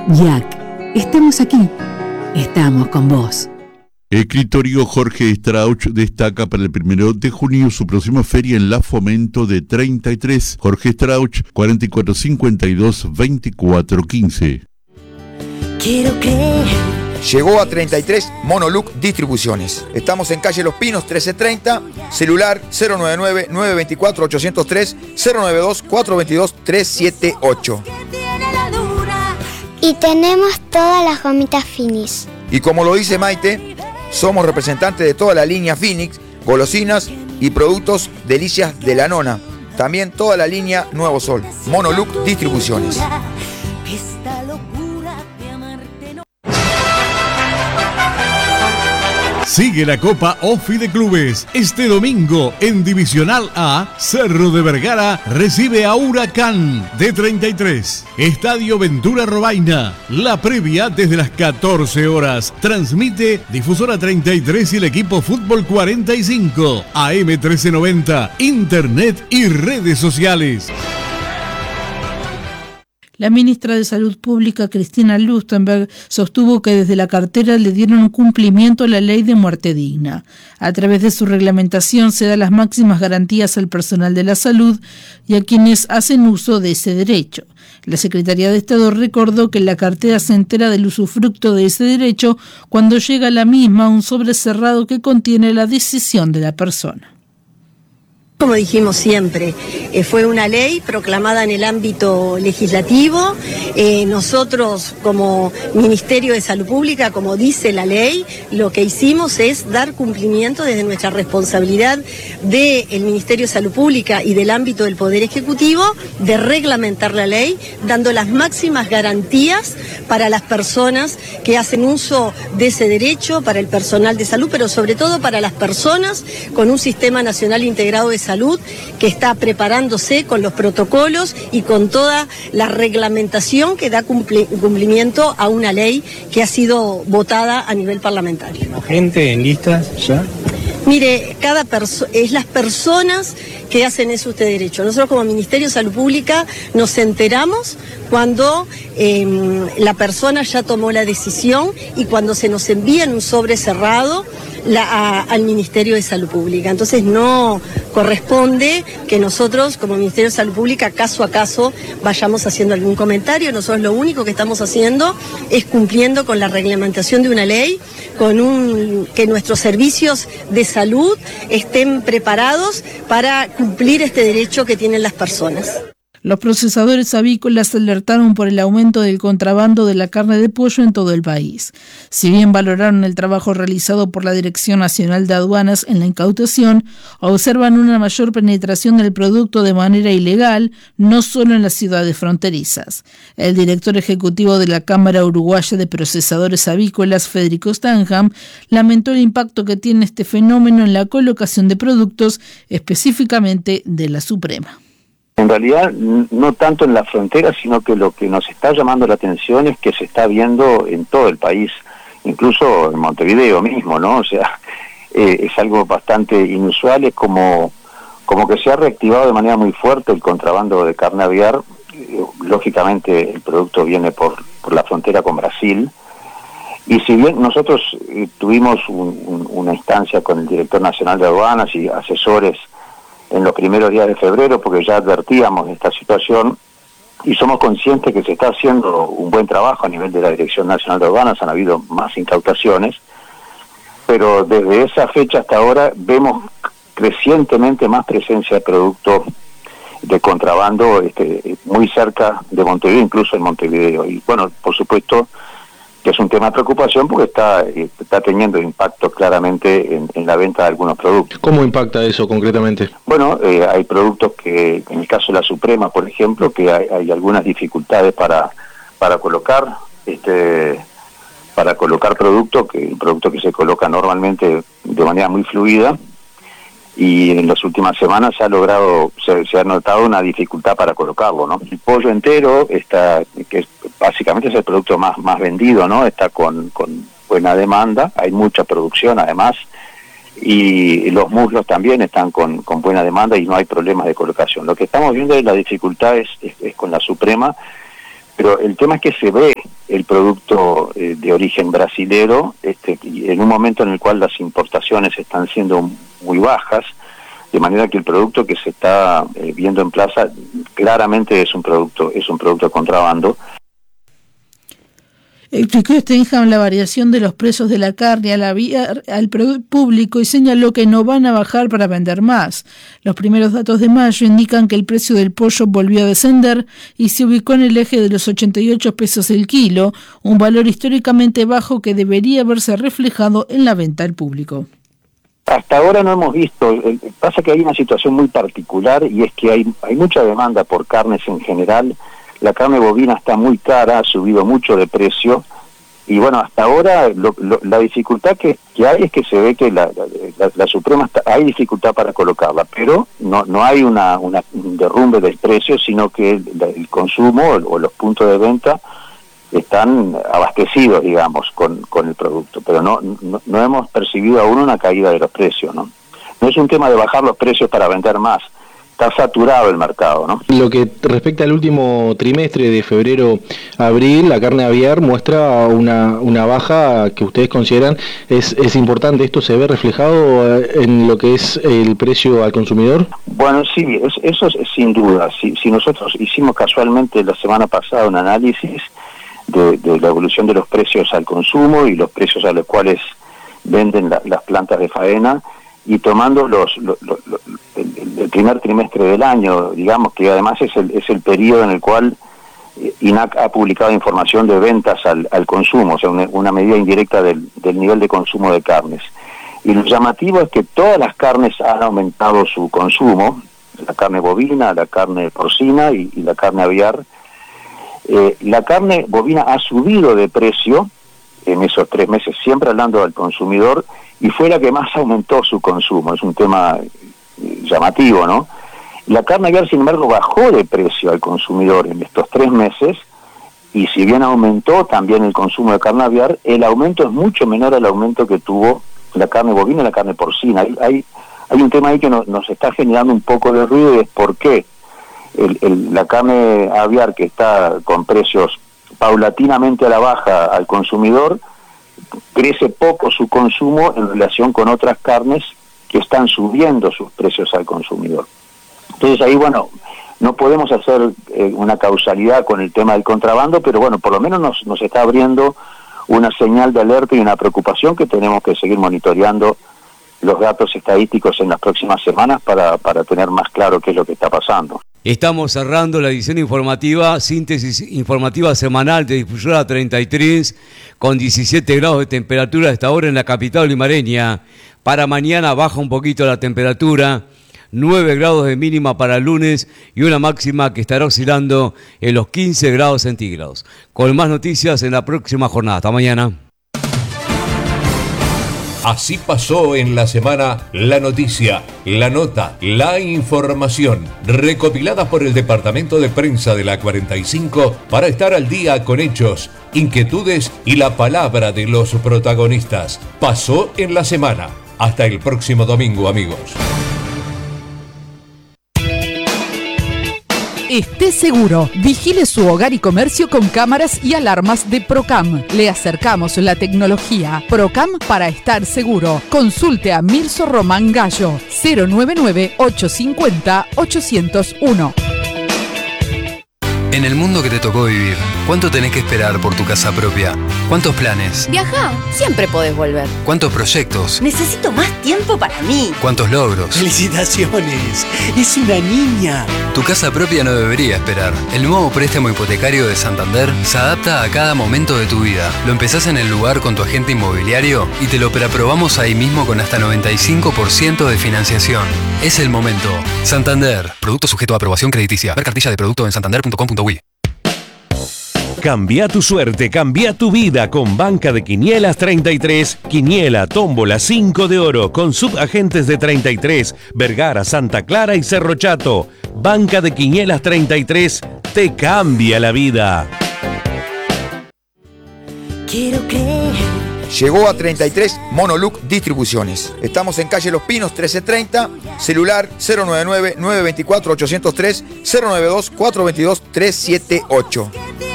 Jack, estamos aquí. Estamos con vos. Escritorio Jorge Strauch destaca para el 1 de junio su próxima feria en La Fomento de 33. Jorge Strauch, 4452-2415. Quiero creer. Llegó a 33 Monoluc Distribuciones. Estamos en calle Los Pinos 1330, celular 099-924-803, 092-422-378. Y tenemos todas las gomitas Finis. Y como lo dice Maite, somos representantes de toda la línea Phoenix, golosinas y productos Delicias de la Nona. También toda la línea Nuevo Sol. Monoluc Distribuciones. Sigue la Copa OFI de Clubes. Este domingo, en Divisional A, Cerro de Vergara recibe a Huracán de 33. Estadio Ventura Robaina. La previa desde las 14 horas. Transmite Difusora 33 y el equipo Fútbol 45. AM 1390. Internet y redes sociales. La ministra de Salud Pública, Cristina Lustenberg, sostuvo que desde la cartera le dieron cumplimiento a la ley de muerte digna. A través de su reglamentación se da las máximas garantías al personal de la salud y a quienes hacen uso de ese derecho. La Secretaría de Estado recordó que la cartera se entera del usufructo de ese derecho cuando llega a la misma un sobre cerrado que contiene la decisión de la persona. Como dijimos siempre, fue una ley proclamada en el ámbito legislativo. Nosotros como Ministerio de Salud Pública, como dice la ley, lo que hicimos es dar cumplimiento desde nuestra responsabilidad del Ministerio de Salud Pública y del ámbito del Poder Ejecutivo de reglamentar la ley, dando las máximas garantías para las personas que hacen uso de ese derecho, para el personal de salud, pero sobre todo para las personas con un Sistema Nacional Integrado de Salud que está preparándose con los protocolos y con toda la reglamentación que da cumplimiento a una ley que ha sido votada a nivel parlamentario. ¿Gente en listas ya? Mire, es las personas que hacen eso de derecho. Nosotros como Ministerio de Salud Pública nos enteramos cuando la persona ya tomó la decisión y cuando se nos envía en un sobre cerrado al Ministerio de Salud Pública. Entonces no corresponde que nosotros como Ministerio de Salud Pública caso a caso vayamos haciendo algún comentario. Nosotros lo único que estamos haciendo es cumpliendo con la reglamentación de una ley, que nuestros servicios de salud estén preparados para cumplir este derecho que tienen las personas. Los procesadores avícolas alertaron por el aumento del contrabando de la carne de pollo en todo el país. Si bien valoraron el trabajo realizado por la Dirección Nacional de Aduanas en la incautación, observan una mayor penetración del producto de manera ilegal, no solo en las ciudades fronterizas. El director ejecutivo de la Cámara Uruguaya de Procesadores Avícolas, Federico Stanham, lamentó el impacto que tiene este fenómeno en la colocación de productos, específicamente de la Suprema. En realidad, no tanto en la frontera, sino que lo que nos está llamando la atención es que se está viendo en todo el país, incluso en Montevideo mismo, ¿no? O sea, es algo bastante inusual, es como que se ha reactivado de manera muy fuerte el contrabando de carne aviar. Lógicamente, el producto viene por la frontera con Brasil. Y si bien nosotros tuvimos una instancia con el director nacional de aduanas y asesores en los primeros días de febrero, porque ya advertíamos de esta situación y somos conscientes que se está haciendo un buen trabajo a nivel de la Dirección Nacional de Aduanas, han habido más incautaciones, pero desde esa fecha hasta ahora vemos crecientemente más presencia de productos de contrabando muy cerca de Montevideo, incluso en Montevideo. Y bueno, por supuesto que es un tema de preocupación porque está teniendo impacto claramente en la venta de algunos productos. ¿Cómo impacta eso concretamente? Bueno, hay productos que, en el caso de la Suprema, por ejemplo, que hay algunas dificultades para colocar productos, el producto que se coloca normalmente de manera muy fluida, y en las últimas semanas se ha notado una dificultad para colocarlo, ¿no? El pollo entero que básicamente es el producto más vendido, ¿no? Está con buena demanda, hay mucha producción además, y los muslos también están con buena demanda y no hay problemas de colocación. Lo que estamos viendo es la dificultad es con la Suprema, pero el tema es que se ve el producto de origen brasilero, en un momento en el cual las importaciones están siendo muy bajas, de manera que el producto que se está viendo en plaza claramente es un producto de contrabando. Explicó Stenham la variación de los precios de la carne al público y señaló que no van a bajar para vender más. Los primeros datos de mayo indican que el precio del pollo volvió a descender y se ubicó en el eje de los 88 pesos el kilo, un valor históricamente bajo que debería verse reflejado en la venta al público. Hasta ahora no hemos visto, pasa que hay una situación muy particular y es que hay mucha demanda por carnes en general. La carne bovina está muy cara, ha subido mucho de precio y bueno, hasta ahora la dificultad que hay es que se ve que la Suprema hay dificultad para colocarla, pero no hay un derrumbe del precio, sino que el consumo o los puntos de venta están abastecidos, digamos, con el producto, pero no hemos percibido aún una caída de los precios, ¿no? No es un tema de bajar los precios para vender más. Está saturado el mercado, ¿no? Lo que respecta al último trimestre de febrero-abril, la carne aviar muestra una baja que ustedes consideran es importante. ¿Esto se ve reflejado en lo que es el precio al consumidor? Bueno, sí, eso es sin duda. Si nosotros hicimos casualmente la semana pasada un análisis de la evolución de los precios al consumo y los precios a los cuales venden las plantas de faena, y tomando el primer trimestre del año, digamos que además es el periodo en el cual INAC ha publicado información de ventas al consumo, o sea, una medida indirecta del nivel de consumo de carnes. Y lo llamativo es que todas las carnes han aumentado su consumo, la carne bovina, la carne porcina y la carne aviar. La carne bovina ha subido de precio en esos 3 meses, siempre hablando del consumidor, y fue la que más aumentó su consumo. Es un tema llamativo, ¿no? La carne aviar, sin embargo, bajó de precio al consumidor en estos 3 meses, y si bien aumentó también el consumo de carne aviar, el aumento es mucho menor al aumento que tuvo la carne bovina y la carne porcina. Hay un tema ahí que nos está generando un poco de ruido, y es por qué la carne aviar, que está con precios paulatinamente a la baja al consumidor, crece poco su consumo en relación con otras carnes que están subiendo sus precios al consumidor. Entonces ahí, bueno, no podemos hacer una causalidad con el tema del contrabando, pero bueno, por lo menos nos está abriendo una señal de alerta y una preocupación que tenemos que seguir monitoreando los datos estadísticos en las próximas semanas para tener más claro qué es lo que está pasando. Estamos cerrando la edición informativa, síntesis informativa semanal de Difusora 33, con 17 grados de temperatura a esta hora en la capital limareña. Para mañana baja un poquito la temperatura, 9 grados de mínima para el lunes y una máxima que estará oscilando en los 15 grados centígrados. Con más noticias en la próxima jornada. Hasta mañana. Así pasó en la semana la noticia, la nota, la información, recopiladas por el Departamento de Prensa de la 45 para estar al día con hechos, inquietudes y la palabra de los protagonistas. Pasó en la semana. Hasta el próximo domingo, amigos. Esté seguro, vigile su hogar y comercio con cámaras y alarmas de Procam. Le acercamos la tecnología. Procam para estar seguro. Consulte a Milso Román Gallo, 099-850-801. En el mundo que te tocó vivir, ¿cuánto tenés que esperar por tu casa propia? ¿Cuántos planes? Viajá, siempre podés volver. ¿Cuántos proyectos? Necesito más tiempo para mí. ¿Cuántos logros? ¡Felicitaciones! ¡Es una niña! Tu casa propia no debería esperar. El nuevo préstamo hipotecario de Santander se adapta a cada momento de tu vida. Lo empezás en el lugar con tu agente inmobiliario y te lo preaprobamos ahí mismo con hasta 95% de financiación. Es el momento. Santander. Producto sujeto a aprobación crediticia. Ver cartilla de producto en santander.com.uy. Cambia tu suerte, cambia tu vida con Banca de Quinielas 33. Quiniela, tómbola, 5 de oro con subagentes de 33, Vergara, Santa Clara y Cerro Chato. Banca de Quinielas 33 te cambia la vida. Quiero creer. Llegó a 33 Monoluc Distribuciones. Estamos en calle Los Pinos 1330, celular 099-924-803, 092-422-378.